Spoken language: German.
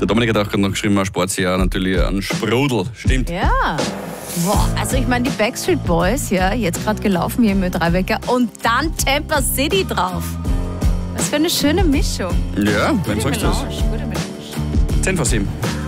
Der Dominik hat auch gerade noch geschrieben, ein Sportsjahr natürlich ein Sprudel. Stimmt. Ja. Boah, also ich meine, die Backstreet Boys, ja, jetzt gerade gelaufen hier im Ö3-Wecker und dann Tampa City drauf. Was für eine schöne Mischung. Ja, wem Gute sagst du das? Melange, gute Melange. 10 vor 7.